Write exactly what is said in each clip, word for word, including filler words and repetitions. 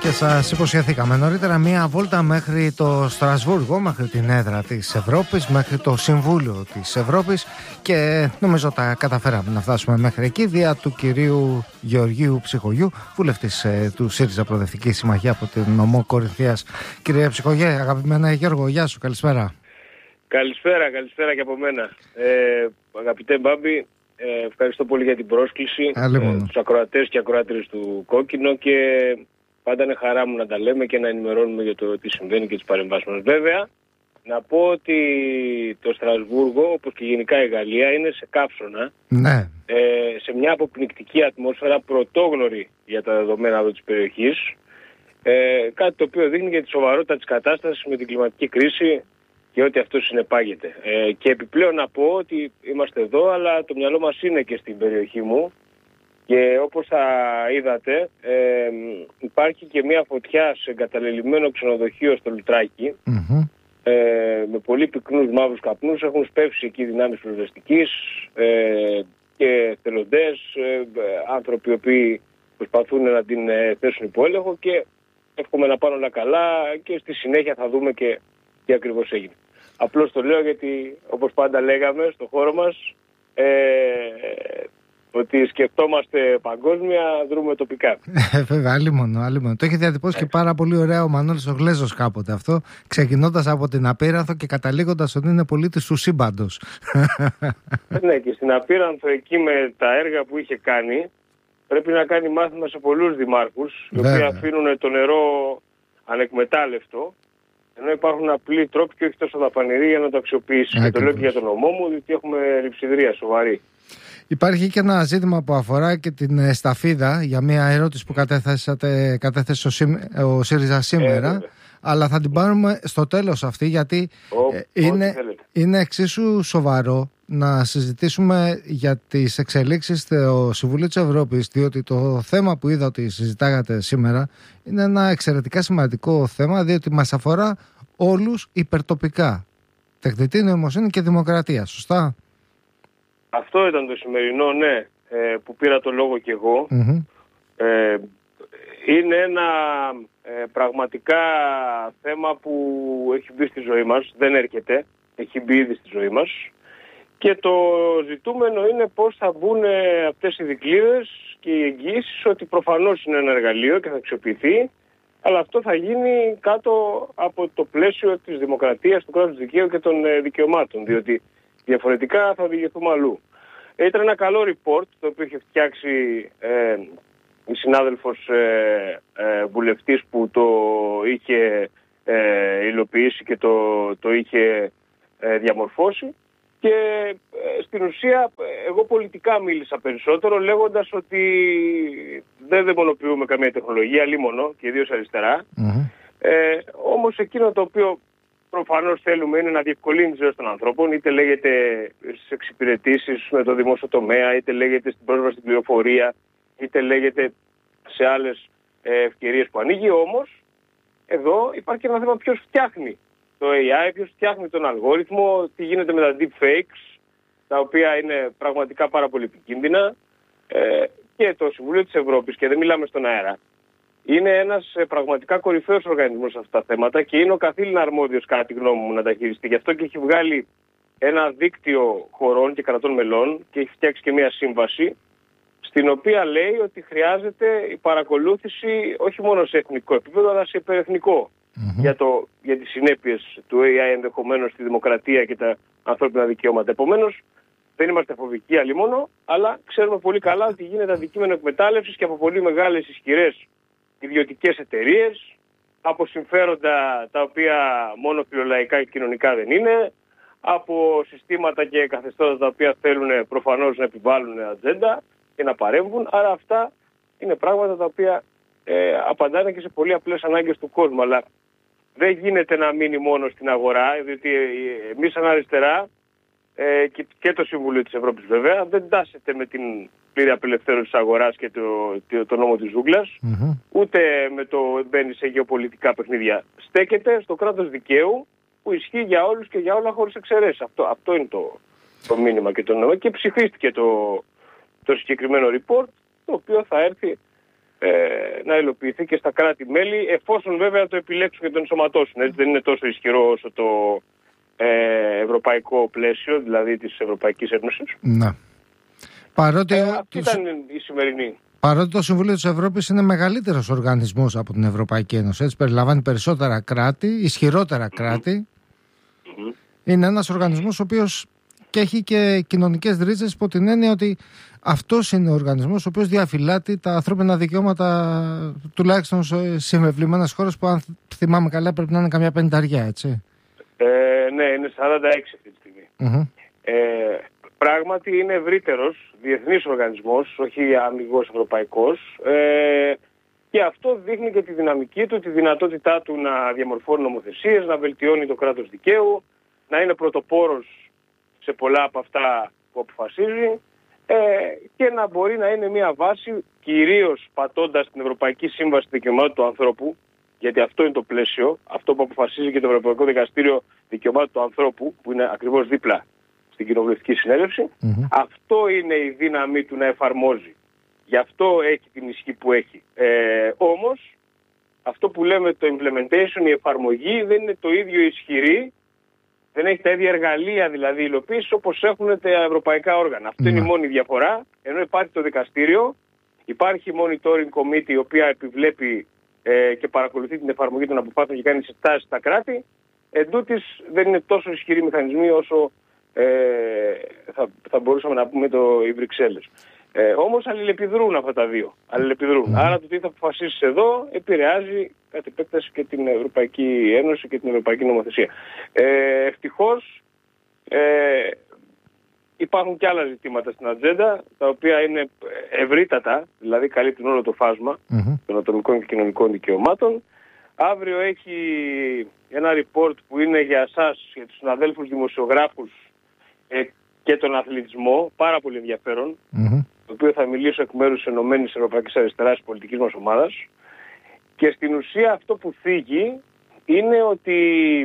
Και σας υποσχεθήκαμε νωρίτερα μία βόλτα μέχρι το Στρασβούργο, μέχρι την έδρα της Ευρώπης, μέχρι το Συμβούλιο της Ευρώπης, και νομίζω τα καταφέραμε να φτάσουμε μέχρι εκεί δια του κυρίου Γεωργίου Ψυχογιού, βουλευτής ε, του ΣΥΡΙΖΑ Προοδευτική Συμμαχία από την νομό Κορινθίας. Κύριε Ψυχογιέ, αγαπημένα Γιώργο, γεια σου, καλησπέρα. Καλησπέρα, καλησπέρα και από μένα. Ε, αγαπητέ Μπάμπη, ε, ευχαριστώ πολύ για την πρόσκληση, ε, τους ακροατές και ακροάτριες του Κόκκινο, και πάντα είναι χαρά μου να τα λέμε και να ενημερώνουμε για το τι συμβαίνει και τις παρεμβάσεις μας. Βέβαια, να πω ότι το Στρασβούργο, όπως και γενικά η Γαλλία, είναι σε καύσωνα, ναι. ε, σε μια αποπνικτική ατμόσφαιρα πρωτόγνωρη για τα δεδομένα εδώ της περιοχής, ε, κάτι το οποίο δείχνει για τη σοβαρότητα της κατάστασης με την κλιματική κρίση και ό,τι αυτό συνεπάγεται. Ε, και επιπλέον να πω ότι είμαστε εδώ, αλλά το μυαλό μας είναι και στην περιοχή μου. Και όπως θα είδατε, ε, υπάρχει και μια φωτιά σε εγκαταλελειμμένο ξενοδοχείο στο Λουτράκι, mm-hmm. ε, με πολύ πυκνούς μαύρους καπνούς. Έχουν σπεύσει εκεί δυνάμεις πυροσβεστικής ε, και θελοντές, ε, άνθρωποι οι οποίοι προσπαθούν να την ε, θέσουν υπό έλεγχο, και εύχομαι να πάνε όλα καλά και στη συνέχεια θα δούμε και τι ακριβώς έγινε. Απλώς το λέω γιατί, όπως πάντα λέγαμε στο χώρο μας, ε, ότι σκεφτόμαστε παγκόσμια, δρούμε τοπικά. Βέβαια, άλλη μόνο, άλλη μόνο. Το έχει διατυπώσει και πάρα πολύ ωραία ο Μανώλης ο Γλέζος κάποτε αυτό, ξεκινώντας από την Απίρανθο και καταλήγοντας ότι είναι πολίτης του σύμπαντος. Ναι, και στην Απίρανθο, εκεί με τα έργα που είχε κάνει, πρέπει να κάνει μάθημα σε πολλούς δημάρχους, οι οποίοι αφήνουν το νερό ανεκμετάλλευτο, ενώ υπάρχουν απλοί τρόποι και όχι τόσο δαπανηροί για να το αξιοποιήσει. Και το λέω και για τον νομό μου, διότι έχουμε λειψιδρία σοβαρή. Υπάρχει και ένα ζήτημα που αφορά και την σταφίδα, για μια ερώτηση που κατέθεσατε, κατέθεσε ο, ο ΣΥΡΙΖΑ σήμερα, ε, αλλά θα την πάρουμε στο τέλος αυτή, γιατί ο, ε, είναι, είναι εξίσου σοβαρό να συζητήσουμε για τις εξελίξεις στο Συμβούλιο της Ευρώπης, διότι το θέμα που είδα ότι συζητάγατε σήμερα είναι ένα εξαιρετικά σημαντικό θέμα, διότι μας αφορά όλους υπερτοπικά. Τεχνητή νοημοσύνη και δημοκρατία, σωστά? Αυτό ήταν το σημερινό, ναι, που πήρα το λόγο κι εγώ. Mm-hmm. Ε, είναι ένα ε, πραγματικά θέμα που έχει μπει στη ζωή μας, δεν έρχεται, έχει μπει ήδη στη ζωή μας, και το ζητούμενο είναι πώς θα μπουν αυτές οι δικλείδες και οι εγγυήσεις ότι προφανώς είναι ένα εργαλείο και θα αξιοποιηθεί, αλλά αυτό θα γίνει κάτω από το πλαίσιο της δημοκρατίας, του κράτους δικαίου και των ε, δικαιωμάτων, διότι διαφορετικά θα οδηγηθούμε αλλού. Ήταν ένα καλό report το οποίο είχε φτιάξει ε, η συνάδελφος ε, ε, βουλευτής που το είχε ε, υλοποιήσει και το, το είχε ε, διαμορφώσει, και ε, στην ουσία εγώ πολιτικά μίλησα περισσότερο, λέγοντας ότι δεν δαιμονοποιούμε καμία τεχνολογία, λίμωνο, και ιδίως αριστερά. Mm-hmm. Ε, όμως εκείνο το οποίο προφανώς θέλουμε είναι να διευκολύνει τη ζωή των ανθρώπων, είτε λέγεται στις εξυπηρετήσεις με το δημόσιο τομέα, είτε λέγεται στην πρόσβαση στην πληροφορία, είτε λέγεται σε άλλες ευκαιρίες που ανοίγει. Όμως, εδώ υπάρχει ένα θέμα ποιος φτιάχνει το έι άι, ποιος φτιάχνει τον αλγόριθμο, τι γίνεται με τα deepfakes, τα οποία είναι πραγματικά πάρα πολύ επικίνδυνα, ε, και το Συμβούλιο της Ευρώπης, και δεν μιλάμε στον αέρα, είναι ένας ε, πραγματικά κορυφαίος οργανισμός σε αυτά τα θέματα και είναι ο καθήλυνα αρμόδιος, κατά τη γνώμη μου, να τα χειριστεί. Γι' αυτό και έχει βγάλει ένα δίκτυο χωρών και κρατών μελών και έχει φτιάξει και μια σύμβαση, στην οποία λέει ότι χρειάζεται η παρακολούθηση όχι μόνο σε εθνικό επίπεδο, αλλά σε υπερεθνικό, mm-hmm. για, το, για τις συνέπειες του έι άι ενδεχομένως στη δημοκρατία και τα ανθρώπινα δικαιώματα. Επομένως, δεν είμαστε φοβικοί αλλήμωνο, αλλά ξέρουμε πολύ καλά ότι γίνεται αντικείμενο εκμετάλλευσης και από πολύ μεγάλες ισχυρές ιδιωτικές εταιρείες, από συμφέροντα τα οποία μόνο φιλολαϊκά και κοινωνικά δεν είναι, από συστήματα και καθεστώτα τα οποία θέλουν προφανώς να επιβάλλουν ατζέντα και να παρέμβουν. Άρα αυτά είναι πράγματα τα οποία ε, απαντάνε και σε πολύ απλές ανάγκες του κόσμου. Αλλά δεν γίνεται να μείνει μόνο στην αγορά, διότι εμείς σαν αριστερά ε, και, και το Συμβούλιο της Ευρώπης βέβαια δεν τάσεται με την πλήρη απελευθέρωση της αγοράς και το, το, το νόμο της ζούγκλας, mm-hmm. ούτε με το μπαίνει σε γεωπολιτικά παιχνίδια. Στέκεται στο κράτος δικαίου που ισχύει για όλους και για όλα χωρίς εξαιρέσεις. Αυτό, αυτό είναι το, το μήνυμα και το νόημα, και ψηφίστηκε το, το συγκεκριμένο report, το οποίο θα έρθει ε, να υλοποιηθεί και στα κράτη-μέλη, εφόσον βέβαια το επιλέξουν και τον ενσωματώσουν. Έτσι δεν είναι τόσο ισχυρό όσο το ε, ευρωπαϊκό πλαίσιο, δηλαδή της Ευρωπαϊκής Ένωσης. Ναι. Παρότι, ε, αυτή ήταν η σημερινή. Παρότι το Συμβούλιο της Ευρώπης είναι μεγαλύτερος οργανισμός από την Ευρωπαϊκή Ένωση, έτσι, περιλαμβάνει περισσότερα κράτη, ισχυρότερα κράτη, mm-hmm. είναι ένας οργανισμός ο οποίος και έχει και κοινωνικές ρίζες, υπό την έννοια ότι αυτός είναι ο οργανισμός ο οποίος διαφυλάττει τα ανθρώπινα δικαιώματα, τουλάχιστον σε συμβεβλημένες χώρες που, αν θυμάμαι καλά, πρέπει να είναι καμιά πενταριά, έτσι. Ε, ναι, είναι σαράντα έξι αυτή τη στιγμή. Mm-hmm. Ε, πράγματι είναι ευρύτερος διεθνής οργανισμός, όχι αμιγώς ευρωπαϊκός, ε, και αυτό δείχνει και τη δυναμική του, τη δυνατότητά του να διαμορφώνει νομοθεσίες, να βελτιώνει το κράτος δικαίου, να είναι πρωτοπόρος σε πολλά από αυτά που αποφασίζει, ε, και να μπορεί να είναι μια βάση, κυρίως πατώντας την Ευρωπαϊκή Σύμβαση Δικαιωμάτων του Ανθρώπου, γιατί αυτό είναι το πλαίσιο, αυτό που αποφασίζει και το Ευρωπαϊκό Δικαστήριο Δικαιωμάτων του Ανθρώπου, που είναι ακριβώς δίπλα στην Κοινοβουλευτική Συνέλευση. Mm-hmm. Αυτό είναι η δύναμή του να εφαρμόζει. Γι' αυτό έχει την ισχύ που έχει. Ε, όμως, αυτό που λέμε το implementation, η εφαρμογή, δεν είναι το ίδιο ισχυρή, δεν έχει τα ίδια εργαλεία δηλαδή υλοποίηση όπως έχουν τα ευρωπαϊκά όργανα. Αυτό mm-hmm. είναι η μόνη διαφορά, ενώ υπάρχει το δικαστήριο, υπάρχει η monitoring committee η οποία επιβλέπει ε, και παρακολουθεί την εφαρμογή των αποφάσεων και κάνει συστάσεις στα κράτη. Εν τούτης, δεν είναι τόσο ισχυροί μηχανισμοί όσο ε, θα, θα μπορούσαμε να πούμε το, οι Βρυξέλλες. Ε, όμως αλληλεπιδρούν αυτά τα δύο. Αλληλεπιδρούν. Mm. Άρα το τι θα αποφασίσεις εδώ επηρεάζει κατ' επέκταση και την Ευρωπαϊκή Ένωση και την Ευρωπαϊκή Νομοθεσία. Ε, ευτυχώς ε, υπάρχουν και άλλα ζητήματα στην ατζέντα, τα οποία είναι ευρύτατα, δηλαδή καλύπτουν όλο το φάσμα mm-hmm. των ατομικών και κοινωνικών δικαιωμάτων. Αύριο έχει ένα report που είναι για εσάς, για τους συναδέλφους δημοσιογράφους ε, και τον αθλητισμό, πάρα πολύ ενδιαφέρον, mm-hmm. το οποίο θα μιλήσω εκ μέρους της Ενωμένης Ευρωπαϊκής Αριστεράς της πολιτικής μας ομάδας. Και στην ουσία αυτό που θίγει είναι ότι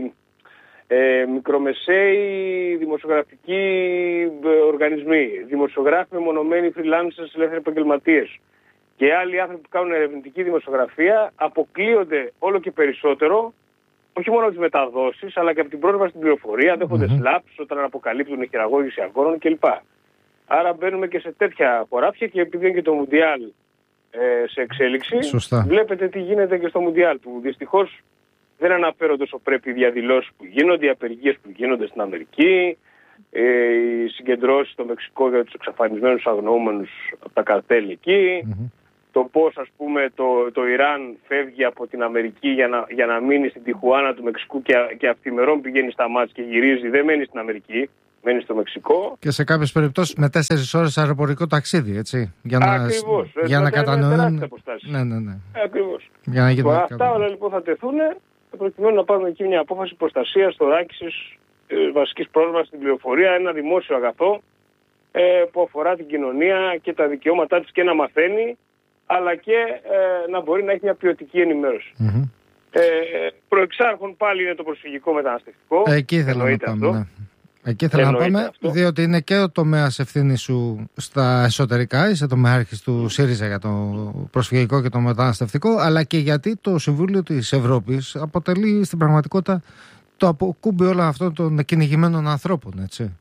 ε, μικρομεσαίοι δημοσιογραφικοί ε, οργανισμοί, δημοσιογράφοι μεμονωμένοι, freelancers, ελεύθεροι επαγγελματίες και άλλοι άνθρωποι που κάνουν ερευνητική δημοσιογραφία αποκλείονται όλο και περισσότερο, όχι μόνο από τις μεταδόσεις, αλλά και από την πρόσβαση στην πληροφορία, δέχονται mm-hmm. slaps όταν αποκαλύπτουν χειραγώγηση αγώνων κλπ. Άρα μπαίνουμε και σε τέτοια χωράφια και επειδή είναι και το Μουντιάλ ε, σε εξέλιξη, σωστά. Βλέπετε τι γίνεται και στο Μουντιάλ, που δυστυχώς δεν αναφέρονται όσο πρέπει οι διαδηλώσεις που γίνονται, οι απεργίες που γίνονται στην Αμερική, ε, οι συγκεντρώσεις στο Μεξικό για τους εξαφανισμένους αγνοούμενους από τα καρτέλ εκεί, mm-hmm. το πώς ας πούμε το, το Ιράν φεύγει από την Αμερική για να, για να μείνει στην Τιχουάνα του Μεξικού και, και αυτημερών πηγαίνει στα μάτς και γυρίζει, δεν μένει στην Αμερική, μένει στο Μεξικό. Και σε κάποιες περιπτώσεις με τέσσερις ώρες αεροπορικό ταξίδι, έτσι. Για να, ακριβώς. Για να κατανοούν. Ναι, ναι, ναι. Ακριβώς. Για να γίνουν αυτά όλα λοιπόν θα τεθούν προκειμένου να πάρουμε εκεί μια απόφαση προστασίας, θωράκισης, ε, βασικής πρόσβασης στην πληροφορία, ένα δημόσιο αγαθό ε, που αφορά την κοινωνία και τα δικαιώματά της και να μαθαίνει, αλλά και ε, να μπορεί να έχει μια ποιοτική ενημέρωση. Mm-hmm. Ε, προεξάρχον πάλι είναι το προσφυγικό μεταναστευτικό. Εκεί ήθελα να πάμε, ναι. Εκεί ήθελα να πάμε, αυτό. Διότι είναι και ο τομέας ευθύνης σου στα εσωτερικά, είσαι τομεάρχης του ΣΥΡΙΖΑ για το προσφυγικό και το μεταναστευτικό, αλλά και γιατί το Συμβούλιο της Ευρώπης αποτελεί στην πραγματικότητα το αποκούμπι όλων αυτών των κυνηγημένων ανθρώπων, έτσι.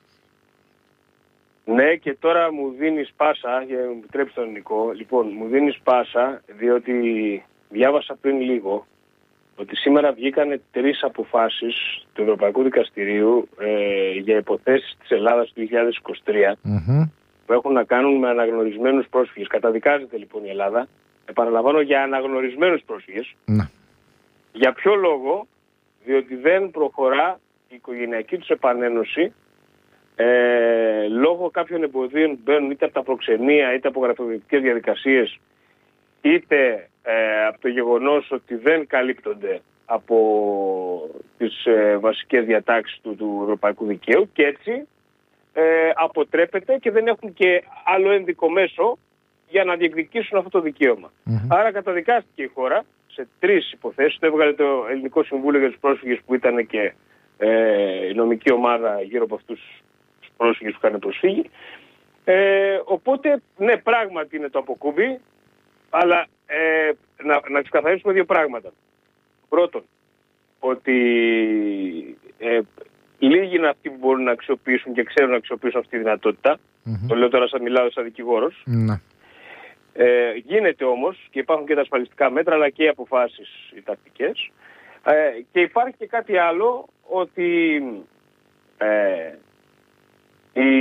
Ναι, και τώρα μου δίνεις πάσα, για να μου επιτρέψει τον Νικό, λοιπόν, μου δίνεις πάσα, διότι διάβασα πριν λίγο ότι σήμερα βγήκανε τρεις αποφάσεις του Ευρωπαϊκού Δικαστηρίου ε, για υποθέσεις της Ελλάδας του δύο χιλιάδες είκοσι τρία mm-hmm. που έχουν να κάνουν με αναγνωρισμένους πρόσφυγες. Καταδικάζεται λοιπόν η Ελλάδα, επαναλαμβάνω, για αναγνωρισμένους πρόσφυγες. Mm. Για ποιο λόγο? Διότι δεν προχωρά η οικογενειακή τους επανένωση ε, λόγω κάποιων εμποδίων που μπαίνουν είτε από τα προξενία είτε από γραφειοκρατικές διαδικασίες, είτε ε, από το γεγονός ότι δεν καλύπτονται από τις ε, βασικές διατάξεις του, του ευρωπαϊκού δικαίου και έτσι ε, αποτρέπεται και δεν έχουν και άλλο ένδικο μέσο για να διεκδικήσουν αυτό το δικαίωμα. Mm-hmm. Άρα καταδικάστηκε η χώρα σε τρεις υποθέσεις. Το έβγαλε το Ελληνικό Συμβούλιο για τους Πρόσφυγες που ήταν και ε, η νομική ομάδα γύρω από αυτούς τους πρόσφυγες που είχαν προσφύγει. Ε, οπότε, ναι, πράγματι είναι το αποκούμπι. Αλλά ε, να, να ξεκαθαρίσουμε δύο πράγματα. Πρώτον, ότι ε, λίγοι είναι αυτοί που μπορούν να αξιοποιήσουν και ξέρουν να αξιοποιήσουν αυτή τη δυνατότητα. Mm-hmm. Το λέω τώρα σαν μιλάω σαν δικηγόρος. Mm-hmm. Ε, γίνεται όμως και υπάρχουν και τα ασφαλιστικά μέτρα αλλά και οι αποφάσεις οι τακτικές. Ε, και υπάρχει και κάτι άλλο, ότι ε, η,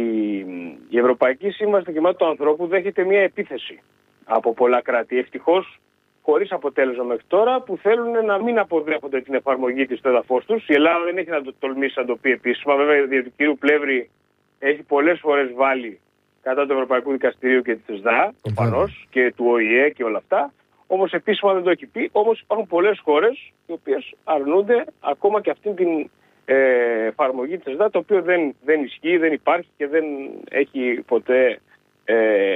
η Ευρωπαϊκή Σύμβαση Δικαιωμάτων του Ανθρώπου δέχεται μια επίθεση από πολλά κράτη. Ευτυχώς χωρίς αποτέλεσμα μέχρι τώρα, που θέλουν να μην αποδέχονται την εφαρμογή της στο έδαφος τους. Η Ελλάδα δεν έχει να το τολμήσει να το πει επίσημα. Βέβαια, η του κυρίου Πλεύρη έχει πολλές φορές βάλει κατά του Ευρωπαϊκού Δικαστηρίου και της ΔΑ, προφανώς, και του Ο Η Ε και όλα αυτά. Όμως επίσημα δεν το έχει πει. Όμως υπάρχουν πολλές χώρες οι οποίες αρνούνται ακόμα και αυτήν την ε, εφαρμογή της ΔΑ, το οποίο δεν, δεν ισχύει, δεν υπάρχει και δεν έχει ποτέ, ε,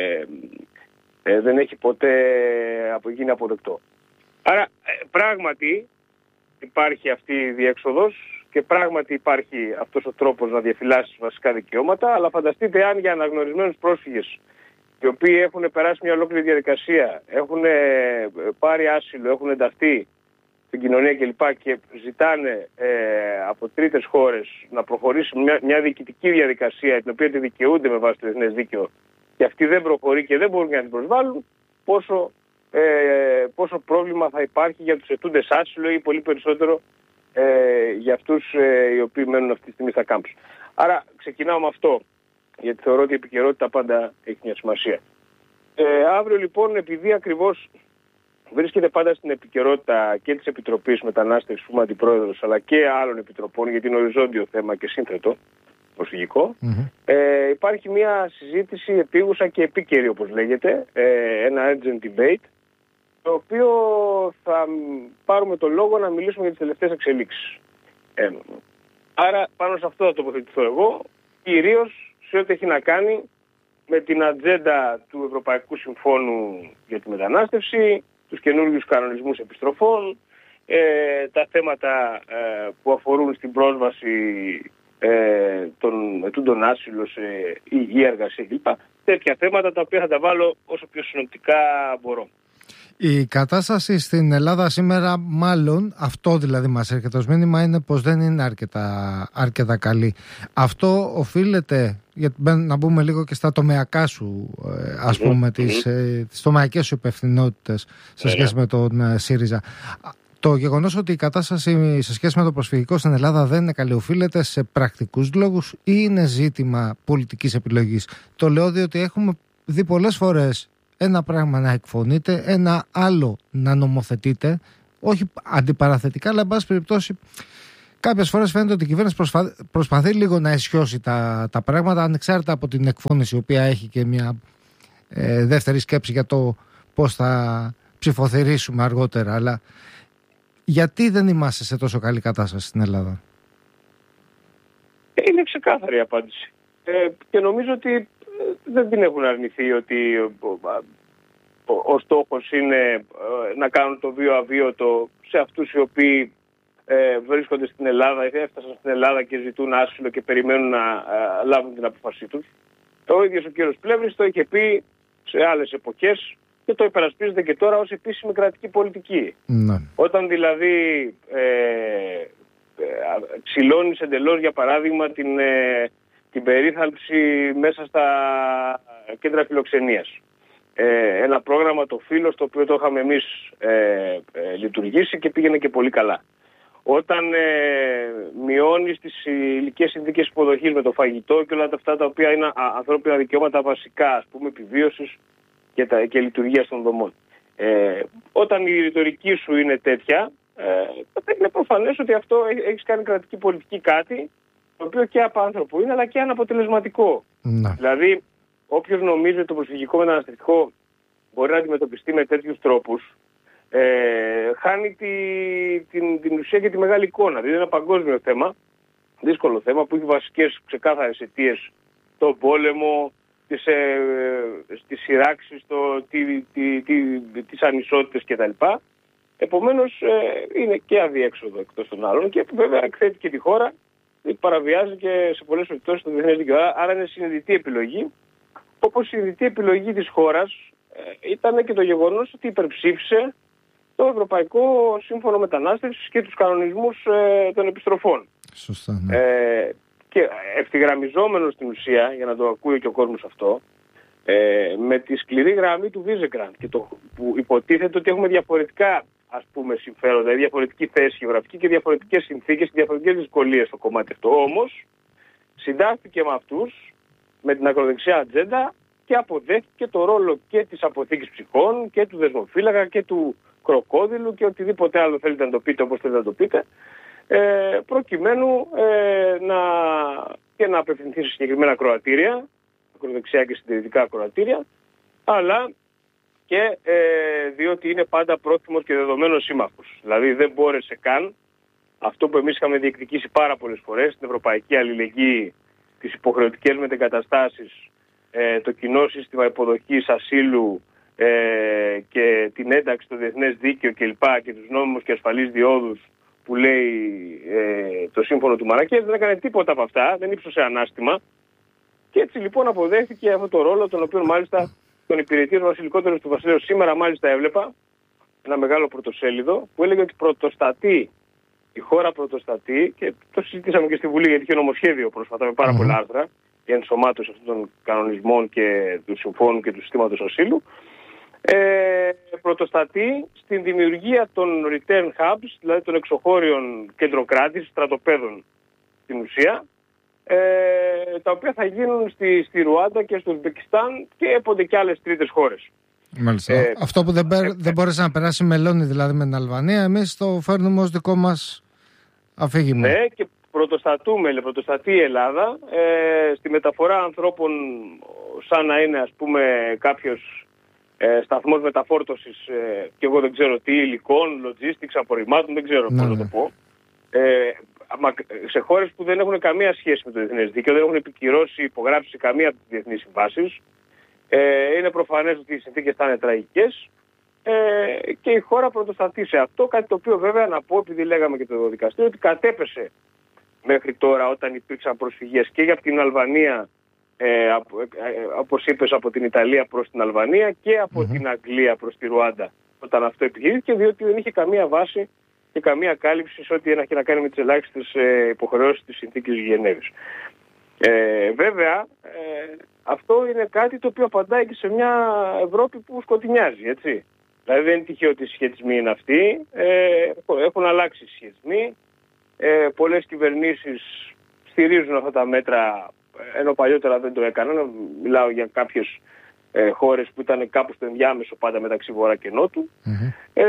ε, δεν έχει ποτέ γίνει αποδεκτό. Άρα ε, πράγματι υπάρχει αυτή η διέξοδος και πράγματι υπάρχει αυτός ο τρόπος να διαφυλάσσεις βασικά δικαιώματα, αλλά φανταστείτε αν για αναγνωρισμένους πρόσφυγες οι οποίοι έχουν περάσει μια ολόκληρη διαδικασία, έχουν πάρει άσυλο, έχουν ενταχθεί στην κοινωνία κλπ. Και ζητάνε ε, από τρίτες χώρες να προχωρήσει μια, μια διοικητική διαδικασία την οποία τη δικαιούνται με βάση το διεθνές δίκαιο και αυτή δεν προχωρεί και δεν μπορούν να την προσβάλλουν, πόσο, ε, πόσο πρόβλημα θα υπάρχει για τους αιτούντες άσυλο ή πολύ περισσότερο ε, για αυτούς ε, οι οποίοι μένουν αυτή τη στιγμή στα κάμπους. Άρα ξεκινάω με αυτό, γιατί θεωρώ ότι η επικαιρότητα πάντα έχει μια σημασία. Ε, αύριο λοιπόν, επειδή ακριβώς βρίσκεται πάντα στην επικαιρότητα και της Επιτροπής Μετανάστευσης που είμαι αντιπρόεδρος, αλλά και άλλων επιτροπών, γιατί είναι οριζόντιο θέμα και σύνθετο προσφυγικό, mm-hmm. ε, υπάρχει μια συζήτηση επίγουσα και επίκαιρη, όπως λέγεται, ε, ένα urgent debate, το οποίο θα πάρουμε το λόγο να μιλήσουμε για τις τελευταίες εξελίξεις. Ε, άρα πάνω σε αυτό θα τοποθετηθώ εγώ, κυρίως σε ό,τι έχει να κάνει με την ατζέντα του Ευρωπαϊκού Συμφώνου για τη Μετανάστευση, τους καινούργιους κανονισμούς επιστροφών, ε, τα θέματα ε, που αφορούν στην πρόσβαση ε, των ετούντων άσυλο σε υγεία, εργασία κλπ. Τέτοια θέματα τα οποία θα τα βάλω όσο πιο συνοπτικά μπορώ. Η κατάσταση στην Ελλάδα σήμερα, μάλλον αυτό δηλαδή μας έρχεται ως μήνυμα, είναι πως δεν είναι αρκετά, αρκετά καλή. Αυτό οφείλεται, γιατί να μπούμε λίγο και στα τομεακά σου, ας πούμε, mm-hmm. τις, ε, τις τομεακές σου υπευθυνότητες σε σχέση yeah. με τον ε, ΣΥΡΙΖΑ. Το γεγονός ότι η κατάσταση σε σχέση με το προσφυγικό στην Ελλάδα δεν είναι καλή, οφείλεται σε πρακτικούς λόγους ή είναι ζήτημα πολιτικής επιλογής? Το λέω διότι έχουμε δει πολλές φορές ένα πράγμα να εκφωνείται, ένα άλλο να νομοθετείται, όχι αντιπαραθετικά, αλλά εν πάση περιπτώσει κάποιες φορές φαίνεται ότι η κυβέρνηση προσπαθεί, προσπαθεί λίγο να αισιώσει τα, τα πράγματα, ανεξάρτητα από την εκφώνηση, η οποία έχει και μια ε, δεύτερη σκέψη για το πώς θα ψηφοθερήσουμε αργότερα. Αλλά γιατί δεν είμαστε σε τόσο καλή κατάσταση στην Ελλάδα? Είναι ξεκάθαρη η απάντηση. Ε, και νομίζω ότι δεν την έχουν αρνηθεί ότι ο, ο, ο στόχος είναι να κάνουν το βίο αβίωτο σε αυτούς οι οποίοι ε, βρίσκονται στην Ελλάδα, έφτασαν στην Ελλάδα και ζητούν άσυλο και περιμένουν να ε, λάβουν την απόφασή τους. Ο ίδιος ο κύριος Πλεύρης το είχε πει σε άλλες εποχές και το υπερασπίζεται και τώρα ως επίσημη κρατική πολιτική. Ναι. Όταν δηλαδή ε, ε, ξυλώνεις εντελώς, για παράδειγμα, την... Ε, την περίθαλψη μέσα στα κέντρα φιλοξενίας. Ε, ένα πρόγραμμα, το Φίλος, το οποίο το είχαμε εμείς ε, ε, λειτουργήσει και πήγαινε και πολύ καλά. Όταν ε, μειώνεις τις ηλικές συνθήκες υποδοχής με το φαγητό και όλα αυτά τα οποία είναι α, ανθρώπινα δικαιώματα βασικά, ας πούμε, επιβίωσης και, τα, και λειτουργίας των δομών. Ε, όταν η ρητορική σου είναι τέτοια, ε, είναι προφανές ότι αυτό έχεις κάνει κρατική πολιτική κάτι το οποίο και απάνθρωπο είναι, αλλά και αναποτελεσματικό. Να. Δηλαδή, όποιος νομίζει ότι το προσφυγικό μεταναστευτικό μπορεί να αντιμετωπιστεί με τέτοιους τρόπους, ε, χάνει τη, την, την ουσία και τη μεγάλη εικόνα. Δηλαδή, είναι ένα παγκόσμιο θέμα, δύσκολο θέμα, που έχει βασικές ξεκάθαρες αιτίες: τον πόλεμο, τις, ε, τις σειράξεις, το, τι, τι, τι, τις ανισότητες κτλ. Επομένως, ε, είναι και αδιέξοδο εκτός των άλλων και βέβαια εκθέτει και τη χώρα. Παραβιάζει και σε πολλές περιπτώσεις το διεθνές δίκαιο. Άρα είναι συνειδητή επιλογή. Όπως συνειδητή επιλογή της χώρας ε, ήταν και το γεγονός ότι υπερψήφισε το Ευρωπαϊκό Σύμφωνο Μετανάστευσης και τους κανονισμούς ε, των επιστροφών. Σωστά, ναι. ε, και ευθυγραμμιζόμενο στην ουσία, για να το ακούει και ο κόσμος αυτό, ε, με τη σκληρή γραμμή του Βίζεγκραντ, και το, που υποτίθεται ότι έχουμε διαφορετικά, ας πούμε, συμφέροντα, διαφορετική θέση γεωγραφική και διαφορετικές συνθήκες και διαφορετικές δυσκολίες στο κομμάτι αυτό. Όμως συντάχθηκε με αυτούς, με την ακροδεξιά ατζέντα, και αποδέχτηκε το ρόλο και της αποθήκης ψυχών και του δεσμοφύλακα και του κροκόδιλου και οτιδήποτε άλλο θέλετε να το πείτε, όπως θέλετε να το πείτε, ε, προκειμένου ε, να, και να απευθυνθεί σε συγκεκριμένα κροατήρια, ακροδεξιά και συντηρητικά κροατήρια, αλλά και ε, διότι είναι πάντα πρόθυμος και δεδομένος σύμμαχος. Δηλαδή δεν μπόρεσε καν αυτό που εμείς είχαμε διεκδικήσει πάρα πολλές φορές, την ευρωπαϊκή αλληλεγγύη, τις υποχρεωτικές μετεγκαταστάσεις, ε, το κοινό σύστημα υποδοχής ασύλου ε, και την ένταξη στο διεθνές δίκαιο κλπ. Και τους νόμιμους και ασφαλείς διόδους που λέει ε, το σύμφωνο του Μαρακές, δεν έκανε τίποτα από αυτά, δεν ύψωσε ανάστημα. Και έτσι λοιπόν αποδέχθηκε αυτό το ρόλο, τον οποίο μάλιστα τον υπηρετεί ο βασιλικότερος του βασιλέως. Σήμερα μάλιστα έβλεπα ένα μεγάλο πρωτοσέλιδο που έλεγε ότι πρωτοστατεί, η χώρα πρωτοστατεί, και το συζητήσαμε και στη Βουλή γιατί είχε νομοσχέδιο πρόσφατα με πάρα mm-hmm. πολλά άρθρα για ενσωμάτωση αυτών των κανονισμών και του συμφώνου και του συστήματος ασύλου. Ε, πρωτοστατεί στην δημιουργία των return hubs, δηλαδή των εξωχώριων κεντροκράτησης, στρατοπέδων στην ουσία, ε, τα οποία θα γίνουν στη, στη Ρουάντα και στο Ουσμπεκιστάν και έπονται και άλλες τρίτες χώρες. Μάλιστα. Ε, Αυτό που δεν, ε, δεν μπόρεσε να περάσει μελώνει δηλαδή με την Αλβανία, εμείς το φέρνουμε ως δικό μας αφήγημα. Ναι, και πρωτοστατούμε, πρωτοστατεί η Ελλάδα ε, στη μεταφορά ανθρώπων σαν να είναι, ας πούμε, κάποιος ε, σταθμός μεταφόρτωσης ε, και εγώ δεν ξέρω τι, υλικών, logistics, απορριμμάτων, δεν ξέρω ναι, πώς να το πω. Ε, σε χώρες που δεν έχουν καμία σχέση με το διεθνές δίκαιο, δεν έχουν επικυρώσει, υπογράψει καμία από τις διεθνείς συμβάσεις. Ε, είναι προφανές ότι οι συνθήκες θα είναι τραγικές ε, και η χώρα πρωτοστατεί σε αυτό, κάτι το οποίο βέβαια να πω, επειδή λέγαμε και το δικαστήριο, ότι κατέπεσε μέχρι τώρα όταν υπήρξαν προσφυγές και για την Αλβανία, ε, από, ε, όπως είπες, από την Ιταλία προς την Αλβανία και από mm-hmm. την Αγγλία προς τη Ρουάντα, όταν αυτό επιχειρήθηκε, διότι δεν είχε καμία βάση και καμία κάλυψη σε ό,τι έχει να κάνει με τις ελάχιστες ε, υποχρεώσεις της συνθήκης Γενέβης. Ε, βέβαια, ε, αυτό είναι κάτι το οποίο απαντάει και σε μια Ευρώπη που σκοτεινιάζει, έτσι. Δηλαδή δεν είναι τυχαίο ότι οι σχετισμοί είναι αυτοί, ε, έχουν αλλάξει οι σχετισμοί, ε, πολλές κυβερνήσεις στηρίζουν αυτά τα μέτρα, ενώ παλιότερα δεν το έκαναν. Μιλάω για κάποιες ε, χώρες που ήταν κάπου στο ενδιάμεσο πάντα μεταξύ Βορρά και Νότου. Mm-hmm. Ε,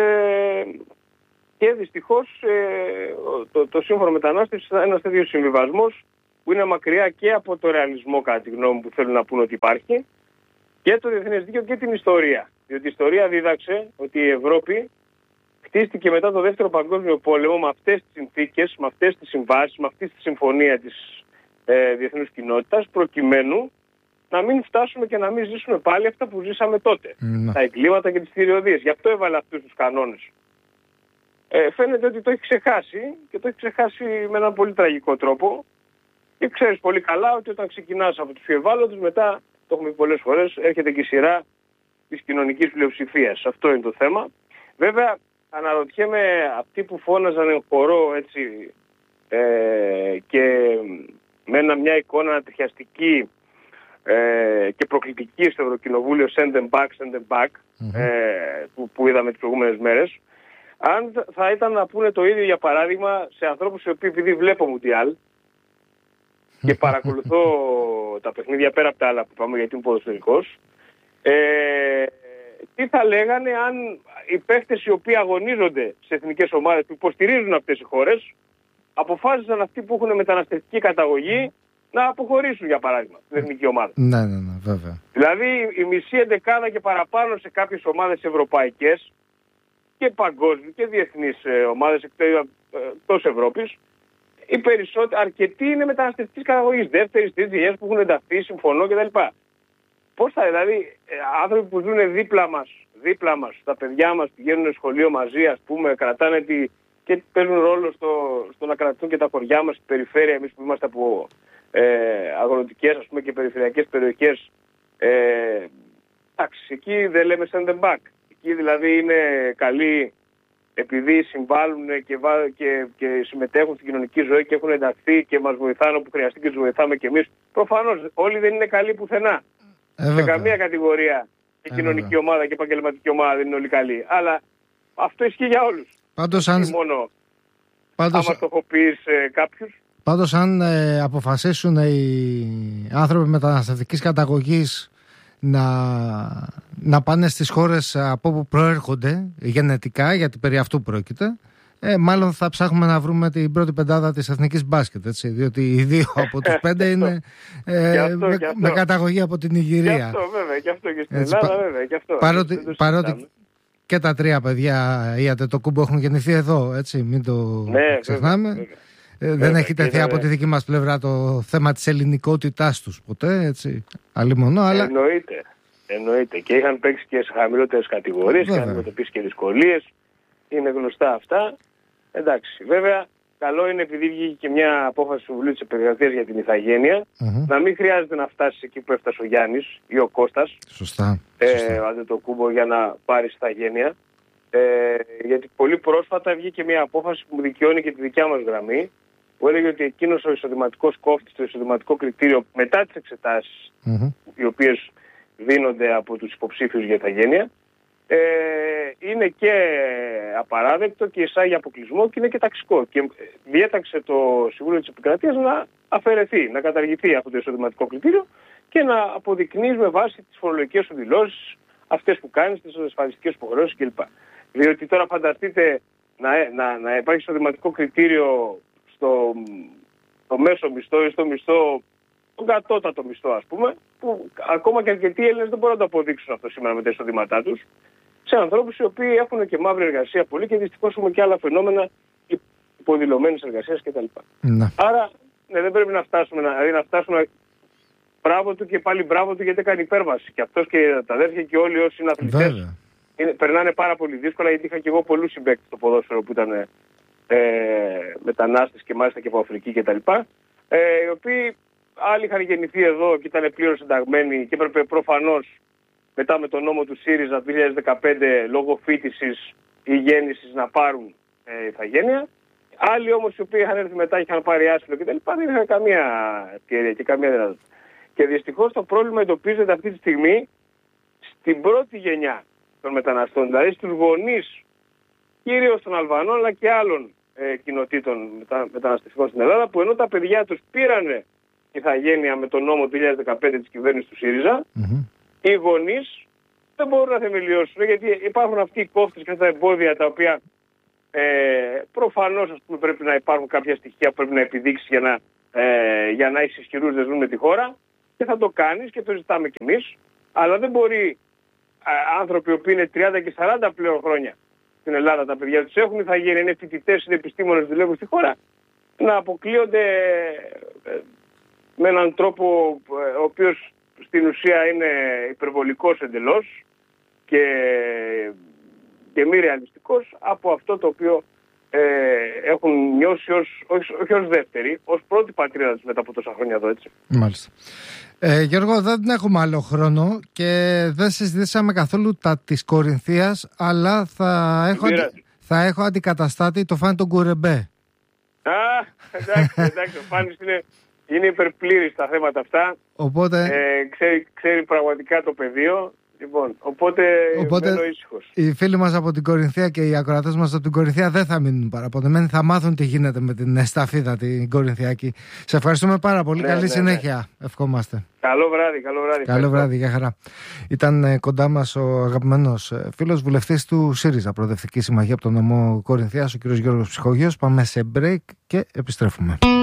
και δυστυχώς ε, το, το σύμφωνο μετανάστευσης είναι ένας τέτοιος συμβιβασμός που είναι μακριά και από το ρεαλισμό, κατά τη γνώμη μου, που θέλουν να πούν ότι υπάρχει, και το διεθνές δίκαιο και την ιστορία. Διότι η ιστορία δίδαξε ότι η Ευρώπη χτίστηκε μετά το Δεύτερο Παγκόσμιο Πόλεμο με αυτές τις συνθήκες, με αυτές τις συμβάσεις, με αυτή τη συμφωνία της ε, διεθνούς κοινότητας, προκειμένου να μην φτάσουμε και να μην ζήσουμε πάλι αυτά που ζήσαμε τότε. Mm. Τα εγκλήματα και τις θηριωδίες. Γι' αυτό έβαλε αυτούς τους κανόνες. Ε, φαίνεται ότι το έχει ξεχάσει και το έχει ξεχάσει με έναν πολύ τραγικό τρόπο. Και ξέρεις πολύ καλά ότι όταν ξεκινάς από τους πιο ευάλωτους, μετά, το έχουμε πει πολλές φορές, έρχεται και η σειρά της κοινωνικής πλειοψηφίας. Αυτό είναι το θέμα. Βέβαια, αναρωτιέμαι αυτοί που φώναζαν εν χορό, έτσι, ε, και με ένα, μια εικόνα ανατριχιαστική ε, και προκλητική στο Ευρωκοινοβούλιο, send them back, send them back, mm-hmm. ε, που, που είδαμε τις προηγούμενες μέρες, αν θα ήταν να πούνε το ίδιο, για παράδειγμα, σε ανθρώπους οι οποίοι, επειδή βλέπω Μουντιάλ και παρακολουθώ τα παιχνίδια πέρα από τα άλλα που πάμε, γιατί είμαι ποδοσφαιρικός, ε, τι θα λέγανε αν οι παίχτες οι οποίοι αγωνίζονται σε εθνικές ομάδες που υποστηρίζουν αυτές οι χώρες αποφάσισαν αυτοί που έχουν μεταναστευτική καταγωγή να αποχωρήσουν, για παράδειγμα, στην εθνική ομάδα. Ναι, ναι, ναι, βέβαια. Δηλαδή η μισή εντεκάδα και παραπάνω σε κάποιες ομάδες ευρωπαϊκές και παγκόσμιες και διεθνείς ομάδες εκτός Ευρώπης, οι περισσότεροι, αρκετοί είναι μεταναστευτικής καταγωγής, δεύτερης, τρίτης γενιάς που έχουν ενταχθεί, συμφωνώ κτλ. Πώς θα, δηλαδή, άνθρωποι που ζουν δίπλα μας, δίπλα μας, τα παιδιά μας πηγαίνουν σχολείο μαζί, ας πούμε, κρατάνε τη, και παίζουν ρόλο στο, στο να κρατούν και τα χωριά μας, στην περιφέρεια, εμείς που είμαστε από ε, αγροτικές, ας πούμε, και περιφερειακές περιοχές, ε, Εντάξει, εκεί δεν λέμε send them back. Εκεί δηλαδή είναι καλοί επειδή συμβάλλουν και, και, και συμμετέχουν στην κοινωνική ζωή και έχουν ενταχθεί και μας βοηθάνε όπου χρειαστεί και τους βοηθάμε κι εμείς. Προφανώς όλοι δεν είναι καλοί πουθενά. Ε, σε καμία κατηγορία και ε, κοινωνική βέβαια. ομάδα και επαγγελματική ομάδα δεν είναι όλοι καλοί. Αλλά αυτό ισχύει για όλους. Πάντως αν... μόνο Πάντως... άμα στοχοποιείς ε, κάποιους. Πάντως αν ε, αποφασίσουν οι άνθρωποι μεταναστευτικής καταγωγής να, να πάνε στις χώρες από όπου προέρχονται γενετικά, γιατί περί αυτού πρόκειται, ε, μάλλον θα ψάχνουμε να βρούμε την πρώτη πεντάδα της εθνικής μπάσκετ, έτσι, διότι οι δύο από τους πέντε είναι ε, αυτό, με, με καταγωγή από την Ιγυρία. Και αυτό βέβαια, και αυτό και στην έτσι, Ελλάδα βέβαια, και αυτό. Παρότι, παρότι και τα τρία παιδιά η Αντετοκούμπο έχουν γεννηθεί εδώ, έτσι, μην το ναι, ξεχνάμε. Βέβαια, βέβαια. Ε, δεν βέβαια, έχει τεθεί από τη δική μας πλευρά το θέμα της ελληνικότητάς τους ποτέ, έτσι, αλλήμονο, αλλά... Εννοείται, εννοείται. Και είχαν παίξει και σε χαμηλότερες κατηγορίες, είχαν αντιμετωπίσει και δυσκολίες, είναι γνωστά αυτά. Εντάξει, βέβαια, καλό είναι επειδή βγήκε και μια απόφαση του Συμβουλίου της Επικρατείας για την ηθαγένεια, mm-hmm. να μην χρειάζεται να φτάσει εκεί που έφτασε ο Γιάννης ή ο Κώστας, σωστά, ε, σωστά. ο Αντετοκούμπο, για να πάρει ηθαγένεια. Ε, γιατί πολύ πρόσφατα βγήκε μια απόφαση που δικαιώνει και τη δικιά μας γραμμή, που έλεγε ότι εκείνος ο εισοδηματικός κόφτης, το εισοδηματικό κριτήριο μετά τις εξετάσεις, mm-hmm. οι οποίες δίνονται από τους υποψήφιους για ηθαγένεια, ε, είναι και απαράδεκτο και εισάγει αποκλεισμό και είναι και ταξικό. Και διέταξε το Συμβούλιο της Επικρατείας να αφαιρεθεί, να καταργηθεί αυτό το εισοδηματικό κριτήριο και να αποδεικνύεις με βάση τις φορολογικές σου δηλώσεις, αυτές που κάνεις, τις ασφαλιστικές υποχρεώσεις κλπ. Διότι τώρα φανταστείτε να, να, να υπάρχει εισοδηματικό κριτήριο στο, στο μέσο μισθό ή στο μισθό, τον κατώτατο μισθό ας πούμε, που ακόμα και αρκετοί Έλληνες δεν μπορούν να το αποδείξουν αυτό σήμερα με τα εισοδήματά τους, σε ανθρώπους οι οποίοι έχουν και μαύρη εργασία πολύ και δυστυχώς έχουμε και άλλα φαινόμενα υποδηλωμένης εργασίας κτλ. Ναι. Άρα ναι, δεν πρέπει να φτάσουμε, δηλαδή να φτάσουμε μπράβο του και πάλι μπράβο του γιατί έκανε υπέρβαση. Και αυτός και τα αδέρφια και όλοι όσοι είναι αθλητές είναι, περνάνε πάρα πολύ δύσκολα, γιατί είχα και εγώ πολλούς συμπαίκτες στο ποδόσφαιρο που ήταν ε, μετανάστες και μάλιστα και από Αφρική κτλ. Ε, οι οποίοι άλλοι είχαν γεννηθεί εδώ και ήταν πλήρως ενταγμένοι και έπρεπε προφανώς μετά με τον νόμο του ΣΥΡΙΖΑ του δύο χιλιάδες δεκαπέντε λόγω φοιτησης ή γέννησης να πάρουν ε, ηθαγένεια. Άλλοι όμως οι οποίοι είχαν έρθει μετά και είχαν πάρει άσυλο κτλ. Δεν είχαν καμία ευκαιρία και καμία δυνατότητα. Και δυστυχώς το πρόβλημα εντοπίζεται αυτή τη στιγμή στην πρώτη γενιά των μεταναστών, δηλαδή στους γονείς κυρίως των Αλβανών αλλά και άλλων ε, κοινοτήτων μετα, μεταναστευτικών στην Ελλάδα, που ενώ τα παιδιά τους πήρανε ηθαγένεια με τον νόμο του δύο χιλιάδες δεκαπέντε της κυβέρνησης του ΣΥΡΙΖΑ, mm-hmm. οι γονείς δεν μπορούν να θεμελιώσουν, γιατί υπάρχουν αυτοί οι κόφτες και αυτά τα εμπόδια τα οποία ε, προφανώς ας πούμε, πρέπει να υπάρχουν κάποια στοιχεία που πρέπει να επιδείξεις για να, ε, για να έχεις ισχυρούς δεσμούς με τη χώρα, και θα το κάνεις και το ζητάμε κι εμείς, αλλά δεν μπορεί ε, άνθρωποι που είναι τριάντα και σαράντα πλέον χρόνια στην Ελλάδα, τα παιδιά τους έχουν ηθαγένεια, είναι φοιτητές, είναι επιστήμονες, δουλεύουν στη χώρα, να αποκλείονται ε, με έναν τρόπο ε, ο οποίος στην ουσία είναι υπερβολικός εντελώς και, και μη ρεαλιστικός από αυτό το οποίο ε, έχουν νιώσει ως, όχι, όχι ως δεύτερη, ως πρώτη πατρίδα τους μετά από τόσα χρόνια εδώ, έτσι. Μάλιστα. Ε, Γιώργο, δεν έχουμε άλλο χρόνο και δεν συζητήσαμε καθόλου τα της Κορινθίας, αλλά θα έχω, αντι... θα έχω αντικαταστάτη το Φάνη τον Κουρεμπέ. Α, εντάξει, εντάξει, ο Φάνης είναι, είναι υπερπλήρης στα θέματα αυτά. Οπότε... Ε, ξέρει, ξέρει πραγματικά το πεδίο. Λοιπόν, οπότε, οπότε μένω ήσυχος. Οι φίλοι μας από την Κορινθία και οι ακροατές μας από την Κορινθία δεν θα μείνουν παραπονεμένοι, θα μάθουν τι γίνεται με την σταφίδα την Κορινθιακή. Σε ευχαριστούμε πάρα πολύ. Ναι, Καλή ναι, συνέχεια. Ναι. Ευχόμαστε. Καλό βράδυ, καλό βράδυ. Καλό βράδυ, για χαρά. Ήταν κοντά μας ο αγαπημένος φίλος βουλευτής του ΣΥΡΙΖΑ, Προοδευτική Συμμαχία από τον νομό Κορινθίας, ο κ. Γιώργος Ψυχογείος. Πάμε σε break και επιστρέφουμε.